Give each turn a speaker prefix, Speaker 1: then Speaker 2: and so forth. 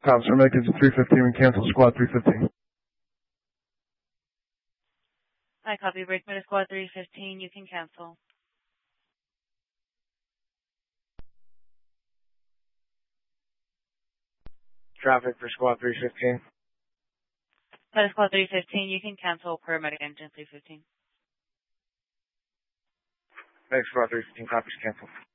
Speaker 1: Cops are making 315 and cancel squad 315.
Speaker 2: I copy. Brakeman to squad 315. You can cancel.
Speaker 3: Traffic for squad 315.
Speaker 2: That is squad 315. You can cancel paramedic engine 315.
Speaker 3: Thanks, squad 315. Copies canceled.